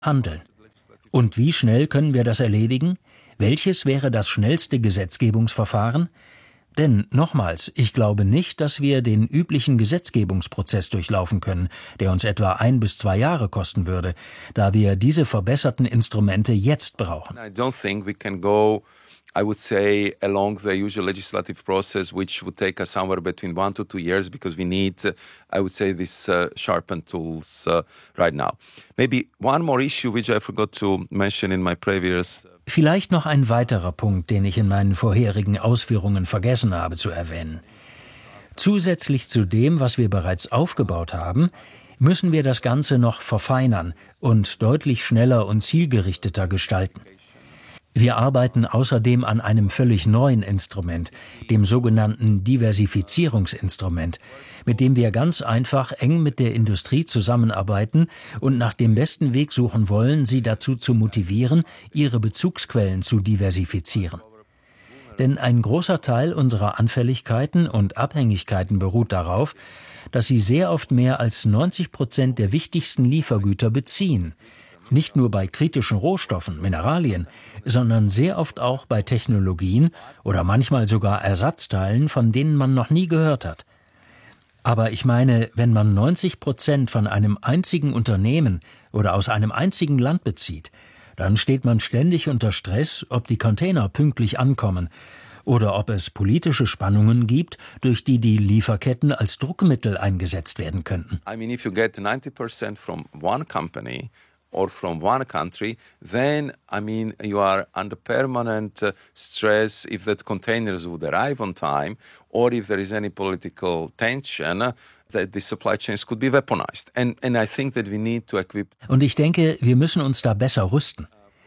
handeln. Und wie schnell können wir das erledigen? Welches wäre das schnellste Gesetzgebungsverfahren? Denn, nochmals, ich glaube nicht, dass wir den üblichen Gesetzgebungsprozess durchlaufen können, der uns etwa 1 bis 2 Jahre kosten würde, da wir diese verbesserten Instrumente jetzt brauchen. I would say along the usual legislative process, which would take us somewhere between 1 to 2 years, because we need, I would say, these sharpened tools right now. Maybe one more issue which I forgot to mention in my previous. Vielleicht noch ein weiterer Punkt, den ich in meinen vorherigen Ausführungen vergessen habe zu erwähnen. Zusätzlich zu dem, was wir bereits aufgebaut haben, müssen wir das Ganze noch verfeinern und deutlich schneller und zielgerichteter gestalten. Wir arbeiten außerdem an einem völlig neuen Instrument, dem sogenannten Diversifizierungsinstrument, mit dem wir ganz einfach eng mit der Industrie zusammenarbeiten und nach dem besten Weg suchen wollen, sie dazu zu motivieren, ihre Bezugsquellen zu diversifizieren. Denn ein großer Teil unserer Anfälligkeiten und Abhängigkeiten beruht darauf, dass sie sehr oft mehr als 90% der wichtigsten Liefergüter beziehen. Nicht nur bei kritischen Rohstoffen, Mineralien, sondern sehr oft auch bei Technologien oder manchmal sogar Ersatzteilen, von denen man noch nie gehört hat. Aber ich meine, wenn man 90% von einem einzigen Unternehmen oder aus einem einzigen Land bezieht, dann steht man ständig unter Stress, ob die Container pünktlich ankommen oder ob es politische Spannungen gibt, durch die die Lieferketten als Druckmittel eingesetzt werden könnten. I mean, if you get 90% from one company or from one country, then, I mean, you are under permanent stress if that containers would arrive on time or if there is any political tension, that the supply chains could be weaponized. And I think that we need to equip. Und ich denke, wir müssen uns da besser rüsten.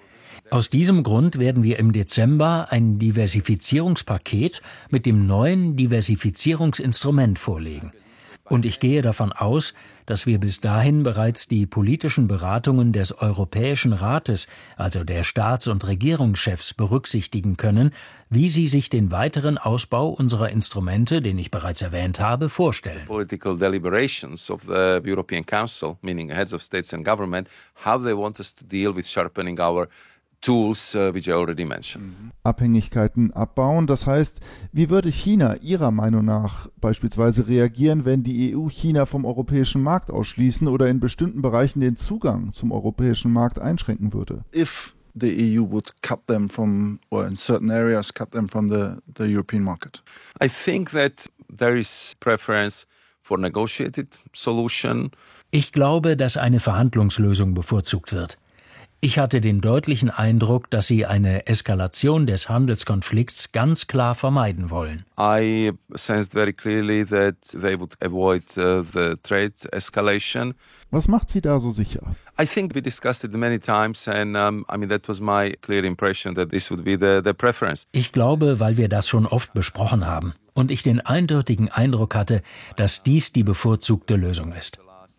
Aus diesem Grund werden wir im Dezember ein Diversifizierungspaket mit dem neuen Diversifizierungsinstrument vorlegen. Und ich gehe davon aus, dass wir bis dahin bereits die politischen Beratungen des Europäischen Rates, also der Staats- und Regierungschefs, berücksichtigen können, wie sie sich den weiteren Ausbau unserer Instrumente, den ich bereits erwähnt habe, vorstellen. Political deliberations of the European Council, meaning heads of states and government, how they want us to deal with sharpening our tools, which I already mentioned. Abhängigkeiten abbauen, das heißt, wie würde China Ihrer Meinung nach beispielsweise reagieren, wenn die EU China vom europäischen Markt ausschließen oder in bestimmten Bereichen den Zugang zum europäischen Markt einschränken würde? If the EU would cut them from, or in certain areas cut them from the European market? I think that there is preference for negotiated solution. Ich glaube, dass eine Verhandlungslösung bevorzugt wird. Ich hatte den deutlichen Eindruck, dass sie eine Eskalation des Handelskonflikts ganz klar vermeiden wollen. I sensed very clearly that they would avoid the trade escalation. Was macht Sie da so sicher? I think we discussed it many times and I mean that was my clear impression that this would be the preference. Ich glaube, weil wir das schon oft besprochen haben und ich den eindeutigen Eindruck hatte, dass dies die bevorzugte Lösung ist.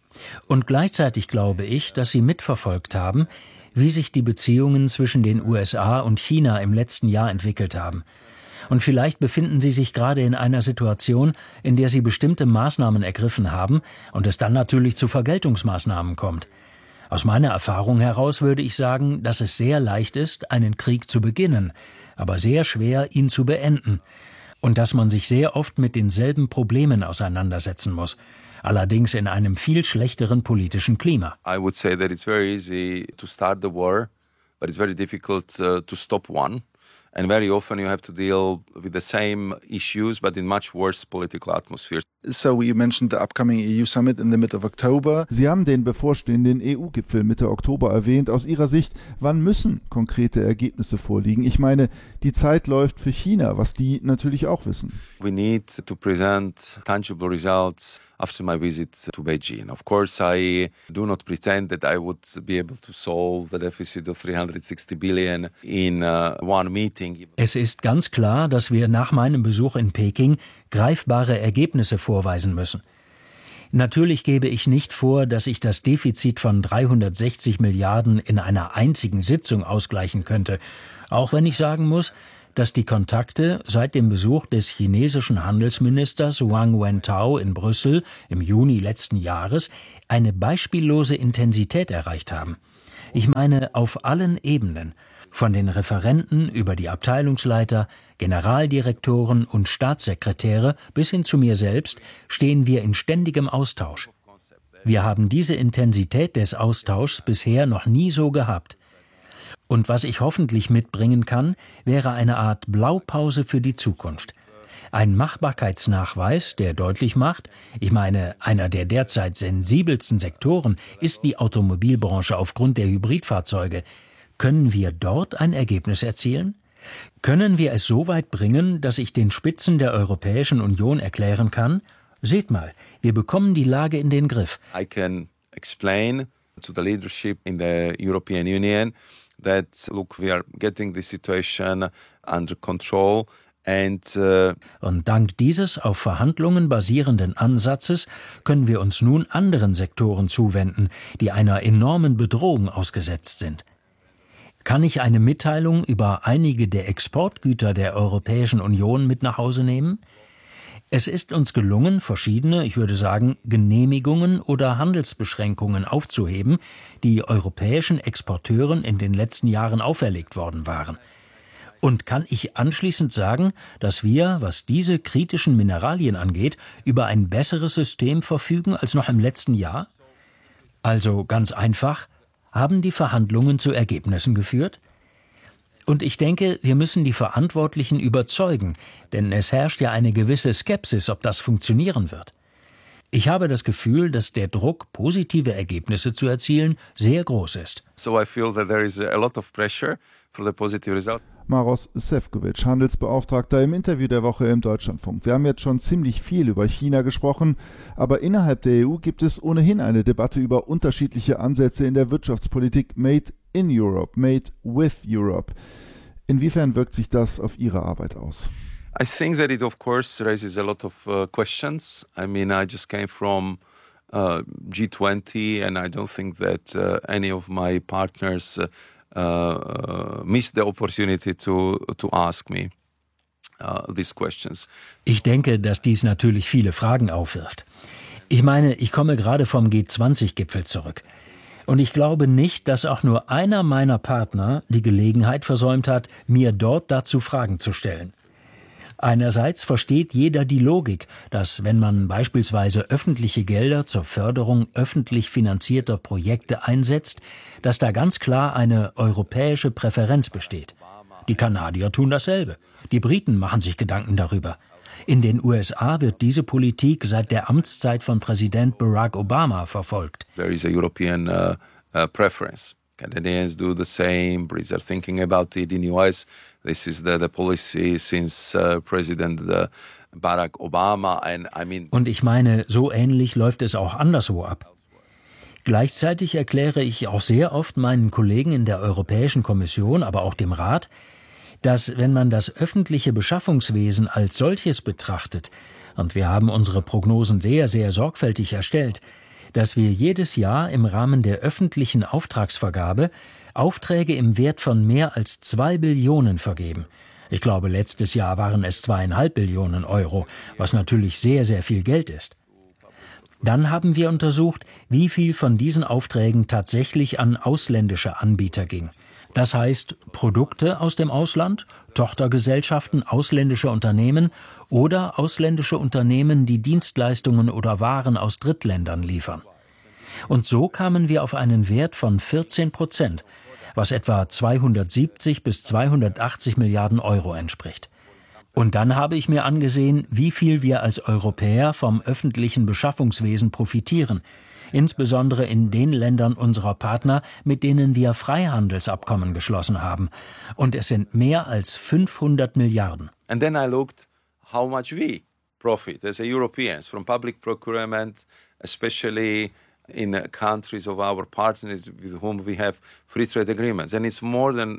Und gleichzeitig glaube ich, dass sie mitverfolgt haben, wie sich die Beziehungen zwischen den USA und China im letzten Jahr entwickelt haben. Und vielleicht befinden sie sich gerade in einer Situation, in der sie bestimmte Maßnahmen ergriffen haben und es dann natürlich zu Vergeltungsmaßnahmen kommt. Aus meiner Erfahrung heraus würde ich sagen, dass es sehr leicht ist, einen Krieg zu beginnen, aber sehr schwer, ihn zu beenden. Und dass man sich sehr oft mit denselben Problemen auseinandersetzen muss. Allerdings in einem viel schlechteren politischen Klima. I would say that it's very easy to start the war, but it's very difficult to stop one. And very often you have to deal with the same issues, but in much worse political atmospheres. So you mentioned the upcoming EU summit in the mid of October. Sie haben den bevorstehenden EU-Gipfel Mitte Oktober erwähnt. Aus Ihrer Sicht, wann müssen konkrete Ergebnisse vorliegen? Ich meine, die Zeit läuft für China, was die natürlich auch wissen. We need to present tangible results after my visit to Beijing. Of course, I do not pretend that I would be able to solve the deficit of 360 billion in one meeting. Es ist ganz klar, dass wir nach meinem Besuch in Peking greifbare Ergebnisse vorweisen müssen. Natürlich gebe ich nicht vor, dass ich das Defizit von 360 Milliarden in einer einzigen Sitzung ausgleichen könnte, auch wenn ich sagen muss, dass die Kontakte seit dem Besuch des chinesischen Handelsministers Wang Wentao in Brüssel im Juni letzten Jahres eine beispiellose Intensität erreicht haben. Ich meine auf allen Ebenen, von den Referenten über die Abteilungsleiter, Generaldirektoren und Staatssekretäre bis hin zu mir selbst stehen wir in ständigem Austausch. Wir haben diese Intensität des Austauschs bisher noch nie so gehabt. Und was ich hoffentlich mitbringen kann, wäre eine Art Blaupause für die Zukunft. Ein Machbarkeitsnachweis, der deutlich macht, ich meine, einer der derzeit sensibelsten Sektoren ist die Automobilbranche aufgrund der Hybridfahrzeuge. Können wir dort ein Ergebnis erzielen? Können wir es so weit bringen, dass ich den Spitzen der Europäischen Union erklären kann, seht mal, wir bekommen die Lage in den Griff. I can explain to the leadership in the European Union that, look, we are getting the situation under control. Und dank dieses auf Verhandlungen basierenden Ansatzes können wir uns nun anderen Sektoren zuwenden, die einer enormen Bedrohung ausgesetzt sind. Kann ich eine Mitteilung über einige der Exportgüter der Europäischen Union mit nach Hause nehmen? Es ist uns gelungen, verschiedene, ich würde sagen, Genehmigungen oder Handelsbeschränkungen aufzuheben, die europäischen Exporteuren in den letzten Jahren auferlegt worden waren. Und kann ich anschließend sagen, dass wir, was diese kritischen Mineralien angeht, über ein besseres System verfügen als noch im letzten Jahr? Also ganz einfach, haben die Verhandlungen zu Ergebnissen geführt? Und ich denke, wir müssen die Verantwortlichen überzeugen, denn es herrscht ja eine gewisse Skepsis, ob das funktionieren wird. Ich habe das Gefühl, dass der Druck, positive Ergebnisse zu erzielen, sehr groß ist. So I feel that there is a lot of pressure for the positive result. Maros Sefcovic, Handelsbeauftragter im Interview der Woche im Deutschlandfunk. Wir haben jetzt schon ziemlich viel über China gesprochen, aber innerhalb der EU gibt es ohnehin eine Debatte über unterschiedliche Ansätze in der Wirtschaftspolitik Made in Europe, Made with Europe. Inwiefern wirkt sich das auf Ihre Arbeit aus? I think that it of course raises a lot of questions. I mean, I just came from G20 and I don't think that any of my partners missed the opportunity to ask me these questions. Ich denke, dass dies natürlich viele Fragen aufwirft. Ich meine, ich komme gerade vom G20-Gipfel zurück. Und ich glaube nicht, dass auch nur einer meiner Partner die Gelegenheit versäumt hat, mir dort dazu Fragen zu stellen. Einerseits versteht jeder die Logik, dass, wenn man beispielsweise öffentliche Gelder zur Förderung öffentlich finanzierter Projekte einsetzt, dass da ganz klar eine europäische Präferenz besteht. Die Kanadier tun dasselbe. Die Briten machen sich Gedanken darüber. In den USA wird diese Politik seit der Amtszeit von Präsident Barack Obama verfolgt. There is a European preference. Canadians do the same. Brits are thinking about it. In the US, this is the policy since President Barack Obama. And I mean. Und ich meine, so ähnlich läuft es auch anderswo ab. Gleichzeitig erkläre ich auch sehr oft meinen Kollegen in der Europäischen Kommission, aber auch dem Rat, dass, wenn man das öffentliche Beschaffungswesen als solches betrachtet, und wir haben unsere Prognosen sehr, sehr sorgfältig erstellt, dass wir jedes Jahr im Rahmen der öffentlichen Auftragsvergabe Aufträge im Wert von mehr als 2 Billionen vergeben. Ich glaube, letztes Jahr waren es 2,5 Billionen Euro, was natürlich sehr, sehr viel Geld ist. Dann haben wir untersucht, wie viel von diesen Aufträgen tatsächlich an ausländische Anbieter ging. Das heißt, Produkte aus dem Ausland, Tochtergesellschaften ausländischer Unternehmen oder ausländische Unternehmen, die Dienstleistungen oder Waren aus Drittländern liefern. Und so kamen wir auf einen Wert von 14%, was etwa 270 bis 280 Milliarden Euro entspricht. Und dann habe ich mir angesehen, wie viel wir als Europäer vom öffentlichen Beschaffungswesen profitieren, insbesondere in den Ländern unserer Partner, mit denen wir Freihandelsabkommen geschlossen haben. Und es sind mehr als 500 Milliarden. And then I looked how much we profit as Europeans from public procurement, especially in countries of our partners with whom we have free trade agreements. And it's more than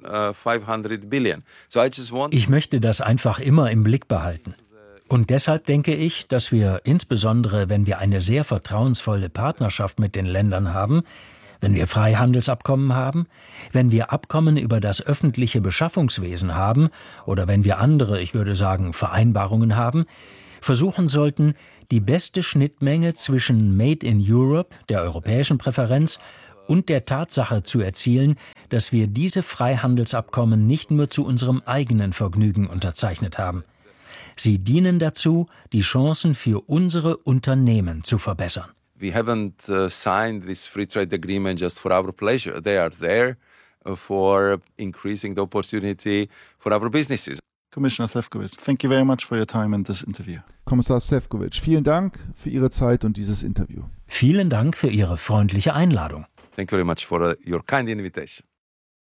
500 billion. So I just want. Ich möchte das einfach immer im Blick behalten. Und deshalb denke ich, dass wir insbesondere, wenn wir eine sehr vertrauensvolle Partnerschaft mit den Ländern haben, wenn wir Freihandelsabkommen haben, wenn wir Abkommen über das öffentliche Beschaffungswesen haben oder wenn wir andere, ich würde sagen, Vereinbarungen haben, versuchen sollten, die beste Schnittmenge zwischen Made in Europe, der europäischen Präferenz, und der Tatsache zu erzielen, dass wir diese Freihandelsabkommen nicht nur zu unserem eigenen Vergnügen unterzeichnet haben. Sie dienen dazu, die Chancen für unsere Unternehmen zu verbessern. We haven't signed this free trade agreement just for our pleasure. They are there for increasing the opportunity for our businesses. Commissioner Šefčovič, thank you very much for your time in this interview. Kommissar Šefčovič, vielen Dank für Ihre Zeit und dieses Interview. Vielen Dank für Ihre freundliche Einladung. Thank you very much for your kind invitation.